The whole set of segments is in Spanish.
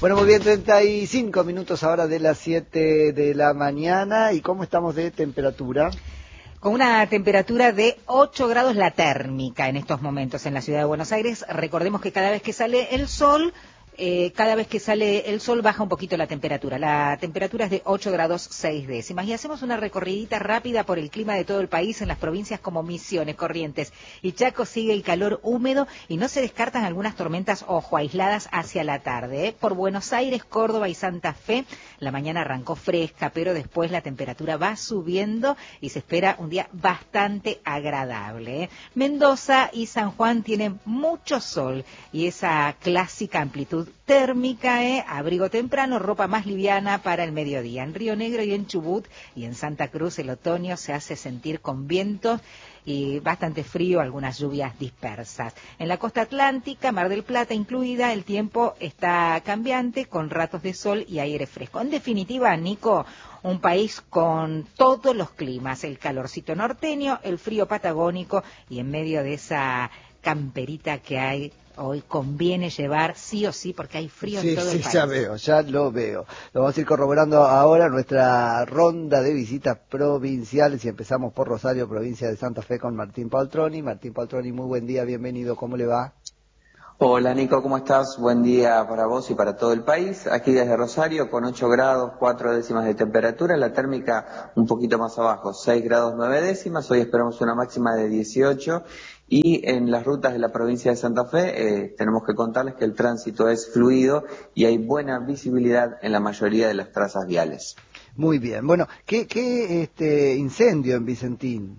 Bueno, muy bien, 35 minutos ahora de las 7 de la mañana. ¿Y cómo estamos de temperatura? Con una temperatura de 8 grados la térmica en estos momentos en la ciudad de Buenos Aires. Recordemos que cada vez que sale el sol baja un poquito la temperatura. La temperatura es de 8 grados 6 décimas. Y hacemos una recorridita rápida por el clima de todo el país. En las provincias como Misiones, Corrientes y Chaco sigue el calor húmedo y no se descartan algunas tormentas, ojo, aisladas hacia la tarde. Por Buenos Aires, Córdoba y Santa Fe, la mañana arrancó fresca, pero después la temperatura va subiendo y se espera un día bastante agradable. Mendoza y San Juan tienen mucho sol y esa clásica amplitud térmica, abrigo temprano, ropa más liviana para el mediodía. En Río Negro y en Chubut y en Santa Cruz el otoño se hace sentir con vientos y bastante frío, algunas lluvias dispersas. En la costa atlántica, Mar del Plata incluida, el tiempo está cambiante con ratos de sol y aire fresco. En definitiva, Nico, un país con todos los climas, el calorcito norteño, el frío patagónico y en medio de esa camperita que hay hoy conviene llevar sí o sí porque hay frío en todo el país. Sí, ya lo veo. Lo vamos a ir corroborando ahora nuestra ronda de visitas provinciales y empezamos por Rosario, provincia de Santa Fe, con Martín Paltroni. Martín Paltroni, muy buen día, bienvenido, ¿cómo le va? Hola Nico, ¿cómo estás? Buen día para vos y para todo el país. Aquí desde Rosario con 8 grados 4 décimas de temperatura, la térmica un poquito más abajo, 6 grados 9 décimas. Hoy esperamos una máxima de 18 y en las rutas de la provincia de Santa Fe tenemos que contarles que el tránsito es fluido y hay buena visibilidad en la mayoría de las trazas viales. Muy bien, bueno, ¿qué incendio en Vicentín?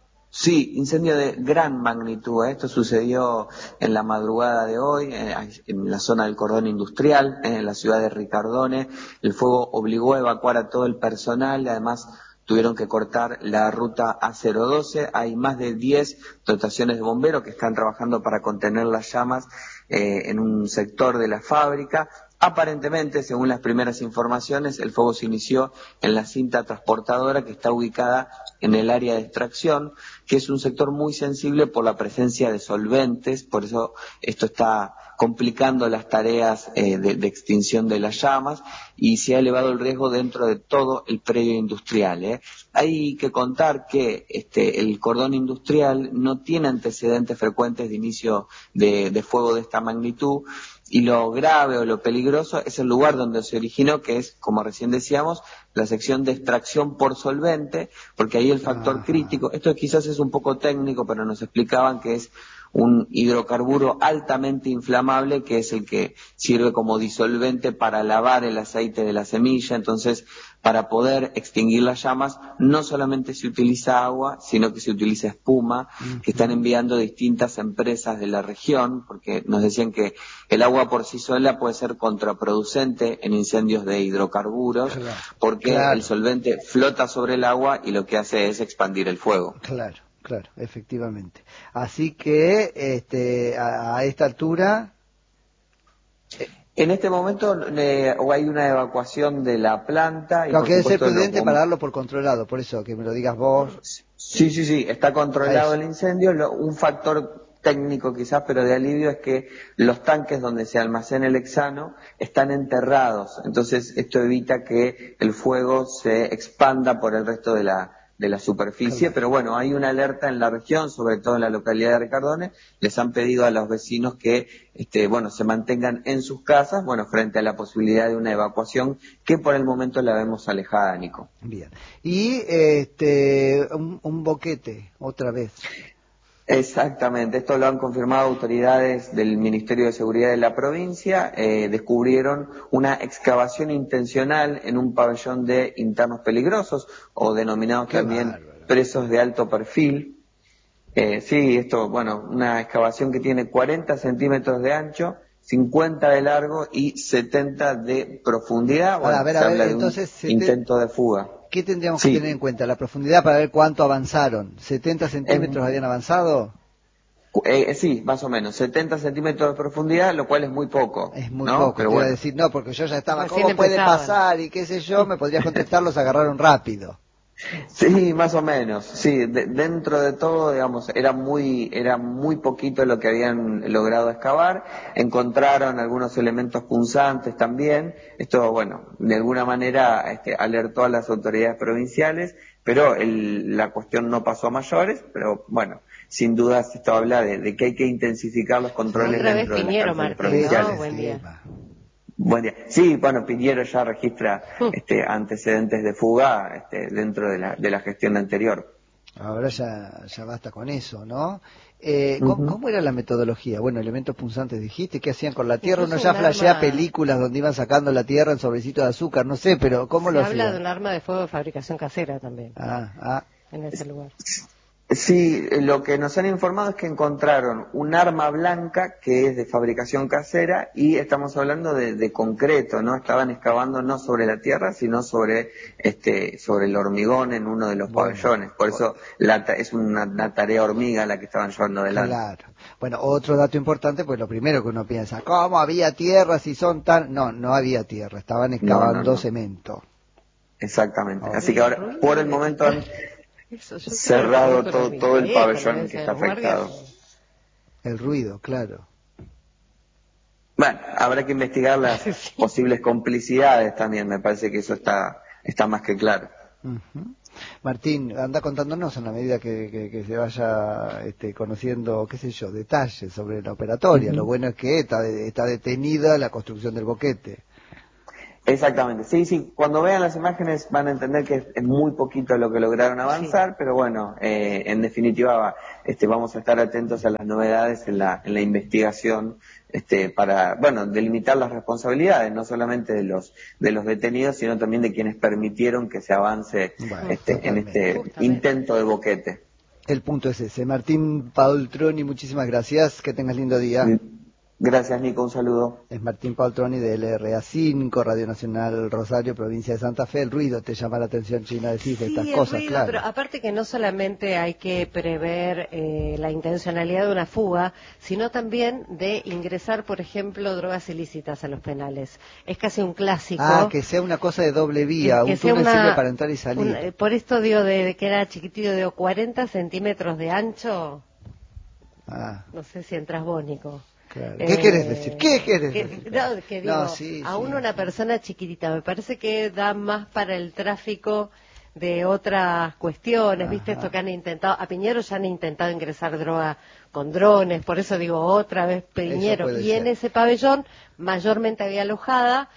Sí, incendio de gran magnitud. Esto sucedió en la madrugada de hoy, en la zona del cordón industrial, en la ciudad de Ricardone. El fuego obligó a evacuar a todo el personal, además tuvieron que cortar la ruta A012. Hay más de 10 dotaciones de bomberos que están trabajando para contener las llamas en un sector de la fábrica. Aparentemente, según las primeras informaciones, el fuego se inició en la cinta transportadora que está ubicada en el área de extracción, que es un sector muy sensible por la presencia de solventes, por eso esto está complicando las tareas de extinción de las llamas y se ha elevado el riesgo dentro de todo el predio industrial. Hay que contar que el cordón industrial no tiene antecedentes frecuentes de inicio de fuego de esta magnitud. Y lo grave o lo peligroso es el lugar donde se originó, que es, como recién decíamos, la sección de extracción por solvente, porque ahí el factor crítico, esto quizás es un poco técnico, pero nos explicaban que es un hidrocarburo altamente inflamable, que es el que sirve como disolvente para lavar el aceite de la semilla. Entonces, para poder extinguir las llamas, no solamente se utiliza agua, sino que se utiliza espuma, que están enviando distintas empresas de la región, porque nos decían que el agua por sí sola puede ser contraproducente en incendios de hidrocarburos, porque el solvente flota sobre el agua y lo que hace es expandir el fuego. Claro, efectivamente. Así que a esta altura... En este momento hay una evacuación de la planta. Claro, que debe ser prudente para darlo por controlado, por eso que me lo digas vos. Sí, está controlado el incendio. Un factor técnico quizás, pero de alivio, es que los tanques donde se almacena el hexano están enterrados. Entonces esto evita que el fuego se expanda por el resto de la superficie, pero bueno, hay una alerta en la región, sobre todo en la localidad de Ricardone. Les han pedido a los vecinos que se mantengan en sus casas, frente a la posibilidad de una evacuación que por el momento la vemos alejada, Nico. Bien. Y un boquete, otra vez. Exactamente, esto lo han confirmado autoridades del Ministerio de Seguridad de la provincia. Descubrieron una excavación intencional en un pabellón de internos peligrosos, o denominados también presos de alto perfil. Una excavación que tiene 40 centímetros de ancho, 50 de largo y 70 de profundidad. Se habla de un intento de fuga. ¿Qué tendríamos que tener en cuenta? La profundidad para ver cuánto avanzaron. ¿70 centímetros habían avanzado? Sí, más o menos. 70 centímetros de profundidad, lo cual es muy poco. Es muy poco, pero te iba a decir, porque yo ya estaba, Recién ¿cómo puede empezaban. pasar? Y qué sé yo, me podrías contestar, los agarraron rápido. Sí, más o menos. Sí, dentro de todo, digamos, era muy poquito lo que habían logrado excavar. Encontraron algunos elementos punzantes también. Esto, bueno, de alguna manera alertó a las autoridades provinciales, pero la cuestión no pasó a mayores. Pero bueno, sin dudas esto habla de que hay que intensificar los controles Otra vez dentro de las Piñero, cárceles Martín, ¿no? provinciales. Buen día. Buen día. Sí, bueno, Piñero ya registra antecedentes de fuga dentro de la gestión anterior. Ahora ya basta con eso, ¿no? Ujú. ¿Cómo era la metodología? Bueno, elementos punzantes dijiste, ¿qué hacían con la tierra? Uno Incluso ya un flashea arma, películas donde iban sacando la tierra en sobrecitos de azúcar, no sé, pero ¿cómo lo se habla de hacían? un arma de fuego de fabricación casera también, Ah, en ese lugar. Sí, lo que nos han informado es que encontraron un arma blanca que es de fabricación casera y estamos hablando de concreto, ¿no? Estaban excavando no sobre la tierra, sino sobre el hormigón en uno de los bueno, pabellones. Por eso es una tarea hormiga la que estaban llevando adelante. claro. Bueno, otro dato importante, pues lo primero que uno piensa, ¿cómo había tierra si son tan...? No, no había tierra, estaban No, no, excavando no. cemento. Exactamente. Ok. Así que El ahora, por ruido el de que momento, está... han Eso, yo creo que cerrado esto era todo el viejo, lo pabellón que dicen está los guardias. afectado. El ruido, claro. Bueno, habrá que investigar las Sí, sí. posibles complicidades también, me parece que eso está más que claro. Ujú. Martín, anda contándonos en la medida que se vaya conociendo, qué sé yo, detalles sobre la operatoria. Lo Ujú. bueno es que está detenida la construcción del boquete. Exactamente, sí, sí, cuando vean las imágenes van a entender que es muy poquito lo que lograron Sí. avanzar, pero bueno, en definitiva vamos a estar atentos a las novedades en la investigación para, bueno, delimitar las responsabilidades, no solamente de los detenidos, sino también de quienes permitieron que se avance Bueno, en este totalmente. Justamente. intento de boquete. El punto es ese. Martín Paultroni, muchísimas gracias. Que tengas lindo día. Gracias, Nico, un saludo. Es Martín Paultroni de LRA5, Radio Nacional Rosario, provincia de Santa Fe. El ruido te llama la atención, China, decís de estas Sí, el cosas, ruido, claro. pero aparte que no solamente hay que prever la intencionalidad de una fuga, sino también de ingresar, por ejemplo, drogas ilícitas a los penales. Es casi un clásico. Ah, que sea una cosa de doble vía, Que un sea túnel sirve para entrar y salir. por esto digo de que era chiquitito, de 40 centímetros de ancho, Ah, no sé si entras vos, Nico. claro. ¿Qué querés decir? ¿Qué querés decir? No, que digo, No, sí, aún sí, una sí. persona chiquitita, me parece que da más para el tráfico de otras cuestiones, ¿viste? Esto Ajá. que han intentado, a Piñero ya han intentado ingresar droga con drones, por eso digo otra vez Eso Piñero, puede y en ser. ese pabellón mayormente había alojada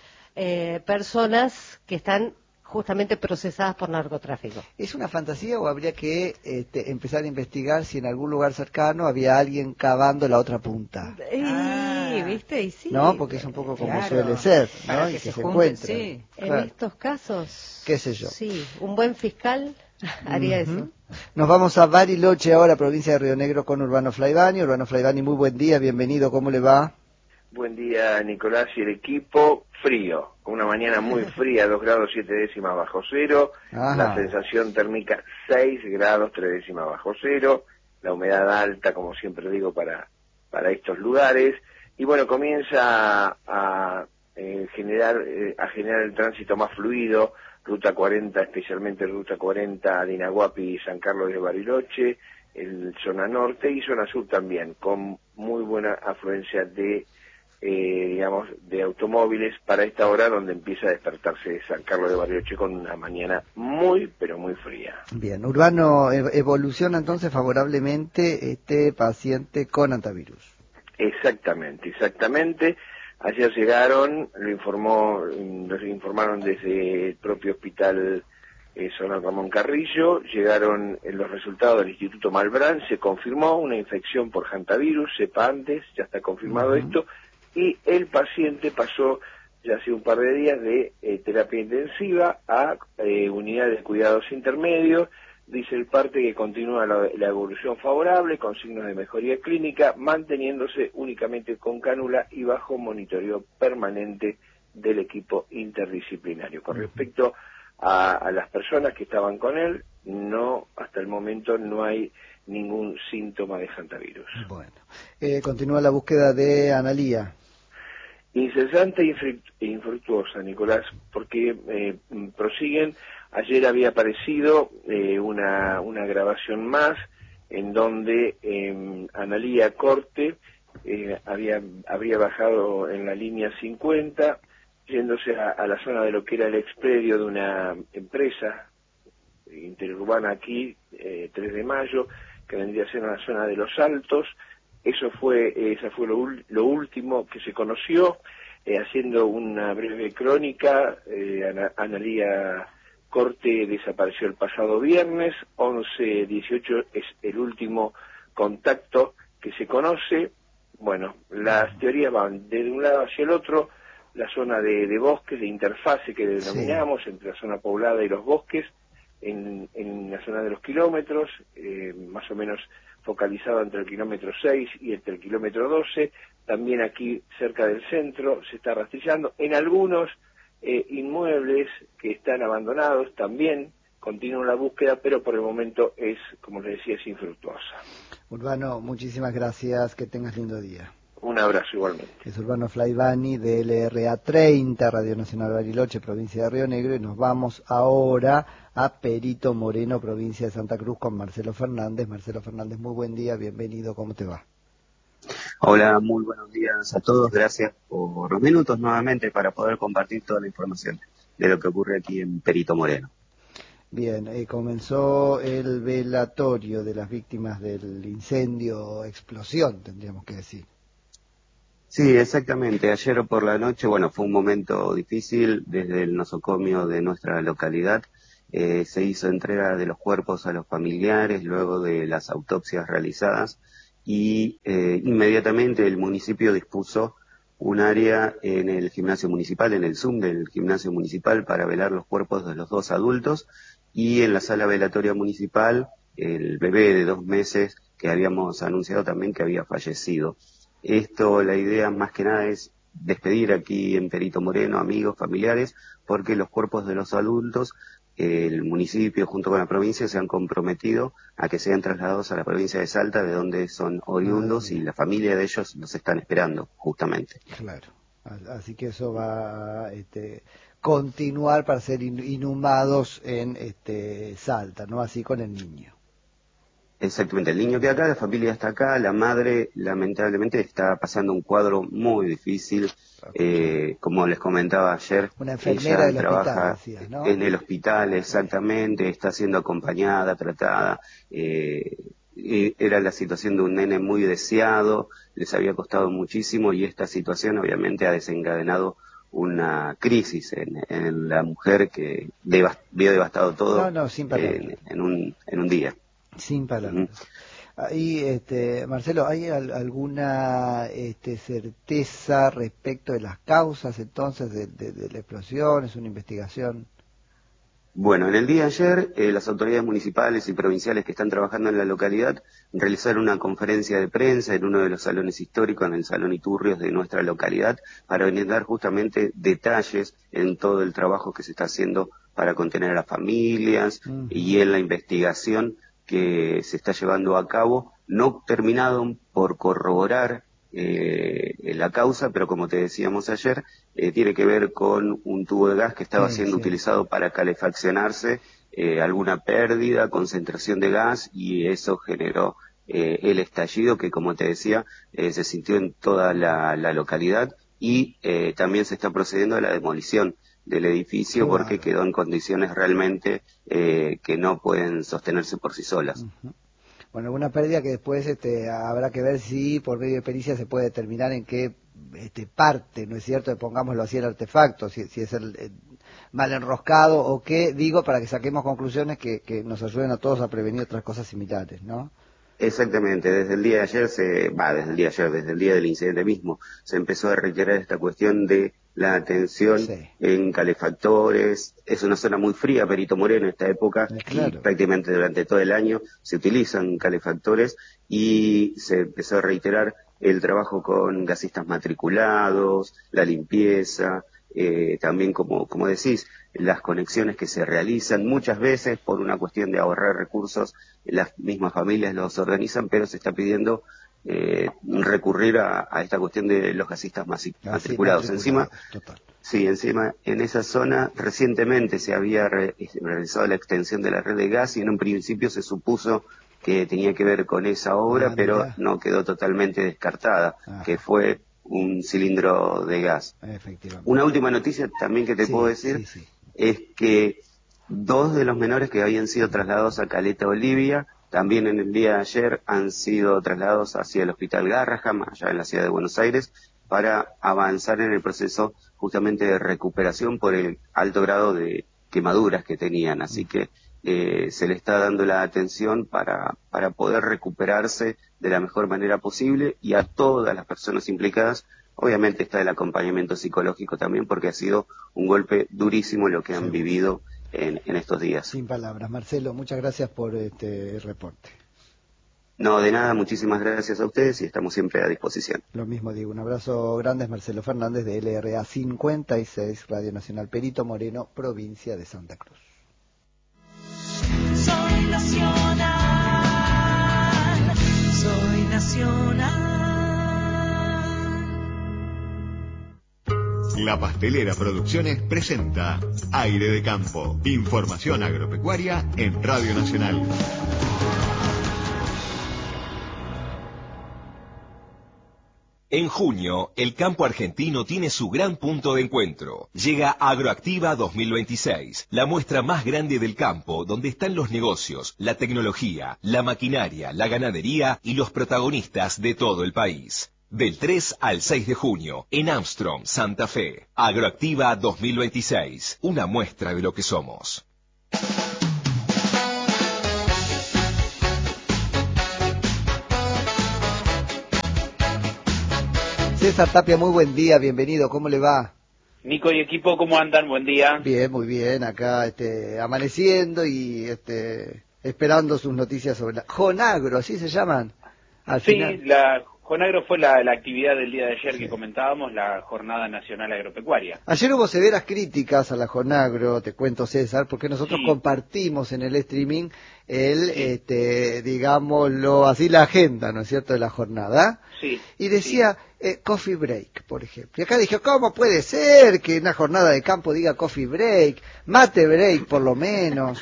personas que están justamente procesadas por narcotráfico. ¿Es una fantasía o habría que empezar a investigar si en algún lugar cercano había alguien cavando la otra punta? Y, ¿viste? Y sí, ¿No? Porque es un poco como Claro, suele ser, para ¿no? que Y que se se junten, encuentran. sí. en Claro. estos casos, ¿Qué sé yo? sí, un buen fiscal haría eso. Ujú. Nos vamos a Bariloche ahora, provincia de Río Negro, con Urbano Flaivani. Urbano Flaivani, muy buen día, bienvenido, ¿cómo le va? Buen día, Nicolás y el equipo. Frío, una mañana muy fría, 2 grados 7 décimas bajo cero, la Ajá. sensación térmica 6 grados 3 décimas bajo cero, la humedad alta, como siempre digo, para estos lugares, y bueno, comienza a generar el tránsito más fluido, Ruta 40, especialmente Ruta 40 de Inahuapi y San Carlos de Bariloche, en zona norte y zona sur también, con muy buena afluencia de automóviles para esta hora donde empieza a despertarse San Carlos de Bariloche con una mañana muy, pero muy fría. Bien, Urbano, evoluciona entonces favorablemente este paciente con antivirus. Exactamente. Ayer llegaron, nos informaron desde el propio hospital zona Ramón Carrillo, llegaron los resultados del Instituto Malbrán, se confirmó una infección por hantavirus, cepa antes, ya está confirmado esto, y el paciente pasó ya hace un par de días de terapia intensiva a unidad de cuidados intermedios. Dice el parte que continúa la evolución favorable, con signos de mejoría clínica, manteniéndose únicamente con cánula y bajo monitoreo permanente del equipo interdisciplinario. Con respecto a las personas que estaban con él, hasta el momento no hay ningún síntoma de hantavirus. Bueno, continúa la búsqueda de Analía. Incesante e infructuosa, Nicolás, porque prosiguen Ayer había aparecido una grabación más en donde Analía Corte habría bajado en la línea 50, yéndose a la zona de lo que era el expredio de una empresa interurbana aquí, 3 de Mayo, que vendría a ser una zona de Los Altos. Esa fue lo último que se conoció. Haciendo una breve crónica, Analía Corte desapareció el pasado viernes, 11:18 es el último contacto que se conoce. Bueno, las teorías van de un lado hacia el otro, la zona de bosques, de interfase que denominamos, entre la zona poblada y los bosques, en la zona de los kilómetros, más o menos focalizado entre el kilómetro 6 y entre el kilómetro 12, también aquí cerca del centro se está rastrillando. En algunos inmuebles que están abandonados también continúa la búsqueda, pero por el momento es, como les decía, es infructuosa. Urbano, muchísimas gracias, que tengas lindo día. Un abrazo igualmente. Es Urbano Flaivani de LRA 30, Radio Nacional Bariloche, provincia de Río Negro, y nos vamos ahora a Perito Moreno, provincia de Santa Cruz, con Marcelo Fernández. Marcelo Fernández, muy buen día, bienvenido, ¿cómo te va? Hola, muy buenos días a todos, gracias por los minutos nuevamente para poder compartir toda la información de lo que ocurre aquí en Perito Moreno. Bien, comenzó el velatorio de las víctimas del incendio, explosión, tendríamos que decir. Sí, exactamente. Ayer por la noche, fue un momento difícil desde el nosocomio de nuestra localidad. Se hizo entrega de los cuerpos a los familiares luego de las autopsias realizadas y inmediatamente el municipio dispuso un área en el gimnasio municipal, en el Zoom del gimnasio municipal, para velar los cuerpos de los 2 adultos, y en la sala velatoria municipal el bebé de 2 meses que habíamos anunciado también que había fallecido. La idea más que nada es despedir aquí en Perito Moreno amigos, familiares, porque los cuerpos de los adultos, el municipio junto con la provincia se han comprometido a que sean trasladados a la provincia de Salta, de donde son oriundos, y la familia de ellos los están esperando, justamente. Claro, así que eso va a continuar para ser inhumados en Salta, ¿no? Así con el niño. Exactamente, el niño queda acá, la familia está acá, la madre lamentablemente está pasando un cuadro muy difícil, como les comentaba ayer, una enfermera ella trabaja hospital, decías, ¿no? en el hospital, exactamente, está siendo acompañada, tratada, era la situación de un nene muy deseado, les había costado muchísimo, y esta situación obviamente ha desencadenado una crisis en la mujer que vio devastado todo sin palabras. en un día. Sin palabras. Ahí, Marcelo, ¿hay alguna certeza respecto de las causas entonces de la explosión? ¿Es una investigación? Bueno, en el día de ayer, las autoridades municipales y provinciales que están trabajando en la localidad realizaron una conferencia de prensa en uno de los salones históricos, en el Salón Iturrios de nuestra localidad, para brindar justamente detalles en todo el trabajo que se está haciendo para contener a las familias y en la investigación que se está llevando a cabo, no terminado por corroborar la causa, pero como te decíamos ayer, tiene que ver con un tubo de gas que estaba siendo utilizado para calefaccionarse, alguna pérdida, concentración de gas, y eso generó el estallido que, como te decía, se sintió en toda la localidad, y también se está procediendo a la demolición del edificio porque quedó en condiciones realmente que no pueden sostenerse por sí solas. Bueno, alguna pérdida que después habrá que ver si por medio de pericia se puede determinar en qué parte, ¿no es cierto? Pongámoslo así, el artefacto, si es el mal enroscado o qué, digo, para que saquemos conclusiones que nos ayuden a todos a prevenir otras cosas similares, ¿no? Exactamente, desde el día de ayer desde el día del incidente mismo, se empezó a reiterar esta cuestión de la atención en calefactores. Es una zona muy fría, Perito Moreno, en esta época, y prácticamente durante todo el año se utilizan calefactores, y se empezó a reiterar el trabajo con gasistas matriculados, la limpieza, también como decís, las conexiones que se realizan muchas veces por una cuestión de ahorrar recursos, las mismas familias los organizan, pero se está pidiendo recurrir a esta cuestión de los gasistas matriculados. Encima, Sí, encima en esa zona recientemente se había realizado la extensión de la red de gas y en un principio se supuso que tenía que ver con esa obra, pero Mirá. no quedó totalmente descartada, Ajá. que fue un cilindro de gas. Efectivamente. Una última noticia también que te puedo decir es que 2 de los menores que habían sido trasladados a Caleta Olivia, también en el día de ayer han sido trasladados hacia el Hospital Garraham, allá en la ciudad de Buenos Aires, para avanzar en el proceso justamente de recuperación por el alto grado de quemaduras que tenían. Así que se le está dando la atención para poder recuperarse de la mejor manera posible, y a todas las personas implicadas, obviamente está el acompañamiento psicológico también, porque ha sido un golpe durísimo lo que han vivido en estos días. Sin palabras. Marcelo, muchas gracias por este reporte. No, de nada, muchísimas gracias a ustedes y estamos siempre a disposición. Lo mismo digo, un abrazo grande, es Marcelo Fernández de LRA 56, Radio Nacional Perito Moreno, provincia de Santa Cruz. Soy nacional, soy nacional. La Pastelera Producciones presenta Aire de Campo, información agropecuaria en Radio Nacional. En junio, el campo argentino tiene su gran punto de encuentro. Llega Agroactiva 2026, la muestra más grande del campo, donde están los negocios, la tecnología, la maquinaria, la ganadería y los protagonistas de todo el país. Del 3 al 6 de junio, en Armstrong, Santa Fe. Agroactiva 2026, una muestra de lo que somos. César Tapia, muy buen día, bienvenido, ¿cómo le va? Nico y equipo, ¿cómo andan? Buen día. Bien, muy bien, acá amaneciendo y esperando sus noticias sobre la Jonagro, ¿así se llaman? Al final. La Jonagro fue la actividad del día de ayer que comentábamos, la Jornada Nacional Agropecuaria. Ayer hubo severas críticas a la Jonagro, te cuento César, porque nosotros compartimos en el streaming digámoslo así, la agenda, ¿no es cierto?, de la jornada. Sí. Y decía coffee break, por ejemplo. Y acá dije, ¿cómo puede ser que una jornada de campo diga coffee break? Mate break, por lo menos.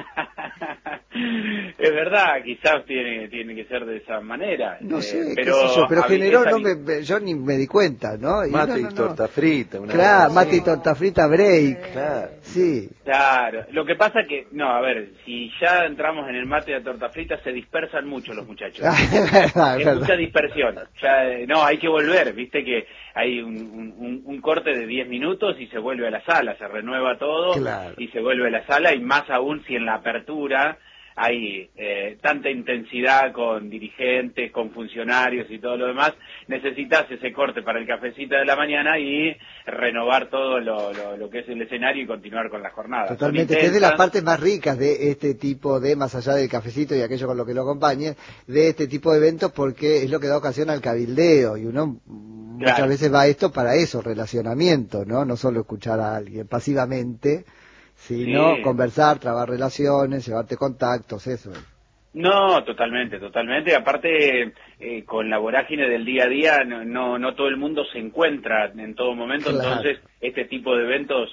Es verdad, quizás tiene que ser de esa manera. No sé, pero, qué sé yo, pero generó, yo ni me di cuenta, ¿no? Y mate y torta frita. Claro, mate y torta frita break. Claro. Sí. Claro, lo que pasa que, a ver, si ya entramos en el mate y la torta frita, se dispersan mucho los muchachos. Es mucha dispersión. Hay que volver, viste que hay un corte de 10 minutos y se vuelve a la sala, se renueva todo y se vuelve a la sala, y más aún si en la apertura hay tanta intensidad con dirigentes, con funcionarios y todo lo demás, necesitas ese corte para el cafecito de la mañana y renovar todo lo que es el escenario y continuar con la jornada. Totalmente, que es de las partes más ricas de este tipo de, más allá del cafecito y aquello con lo que lo acompañe, de este tipo de eventos, porque es lo que da ocasión al cabildeo, y uno muchas veces va a esto para eso, relacionamiento, ¿no? No solo escuchar a alguien pasivamente, sino conversar, trabar relaciones, llevarte contactos, eso. No, totalmente. Aparte, con la vorágine del día a día, no todo el mundo se encuentra en todo momento, entonces este tipo de eventos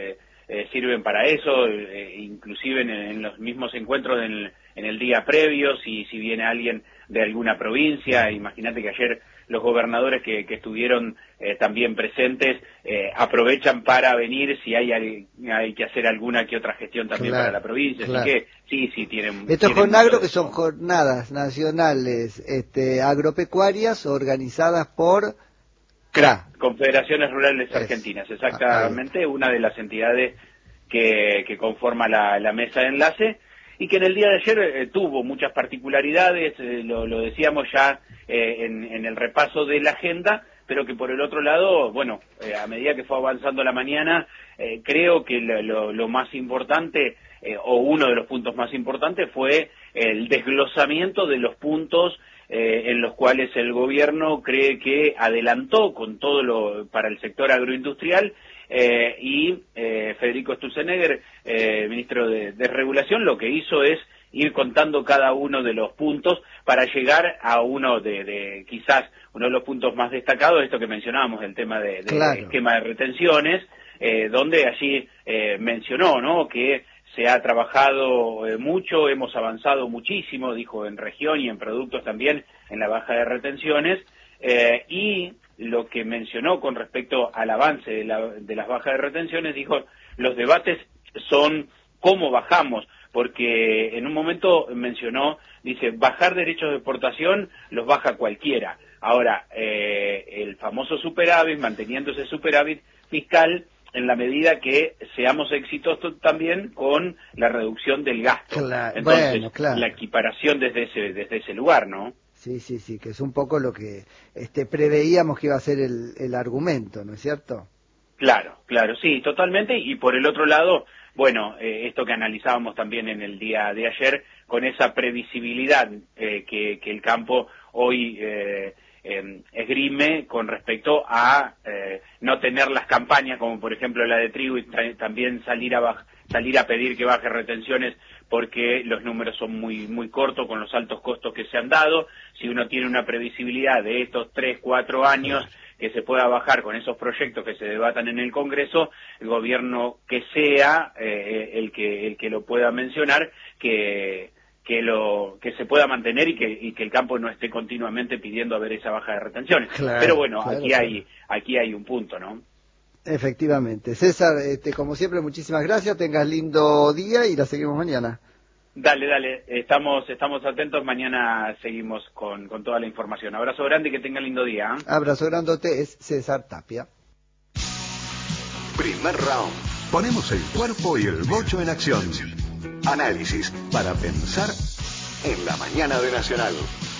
sirven para eso, inclusive en los mismos encuentros en el día previo, si viene alguien de alguna provincia. Imagínate que ayer los gobernadores que estuvieron también presentes aprovechan para venir si hay que hacer alguna que otra gestión también para la provincia, así que sí tienen. Estos Jonagro, que son jornadas nacionales agropecuarias organizadas por Confederaciones Rurales Argentinas, exactamente, una de las entidades que conforma la mesa de enlace, y que en el día de ayer tuvo muchas particularidades, lo decíamos ya en el repaso de la agenda, pero que por el otro lado, a medida que fue avanzando la mañana, creo que lo más importante, o uno de los puntos más importantes, fue el desglosamiento de los puntos en los cuales el gobierno cree que adelantó con todo para el sector agroindustrial, y Federico Sturzenegger, ministro de Regulación, lo que hizo es ir contando cada uno de los puntos para llegar a uno de quizás uno de los puntos más destacados, esto que mencionábamos, el tema de esquema de retenciones, donde allí mencionó, ¿no?, que se ha trabajado mucho, hemos avanzado muchísimo, dijo, en región y en productos también, en la baja de retenciones, y lo que mencionó con respecto al avance de las bajas de retenciones, dijo, los debates son cómo bajamos, porque en un momento mencionó, dice, bajar derechos de exportación los baja cualquiera. Ahora, el famoso superávit, manteniendo ese superávit fiscal, en la medida que seamos exitosos también con la reducción del gasto. Claro, entonces, claro. La equiparación desde ese lugar, ¿no? Sí, que es un poco lo que preveíamos que iba a ser el argumento, ¿no es cierto? Claro, sí, totalmente. Y por el otro lado, bueno, esto que analizábamos también en el día de ayer, con esa previsibilidad que el campo hoy esgrime con respecto a no tener las campañas, como por ejemplo la de trigo, y también salir a pedir que baje retenciones, porque los números son muy cortos con los altos costos que se han dado. Si uno tiene una previsibilidad de estos 3-4 años, que se pueda bajar con esos proyectos que se debatan en el Congreso, el gobierno que sea el que lo pueda mencionar, que se pueda mantener y que el campo no esté continuamente pidiendo a ver esa baja de retenciones. Claro, pero bueno, claro, aquí hay un punto, ¿no? Efectivamente. César, como siempre, muchísimas gracias, tengas lindo día y la seguimos mañana. Dale, estamos atentos, mañana seguimos con toda la información. Abrazo grande y que tengan lindo día. Abrazo grandote, es César Tapia. Primer round. Ponemos el cuerpo y el bocho en acción. Análisis para pensar en la mañana de Nacional.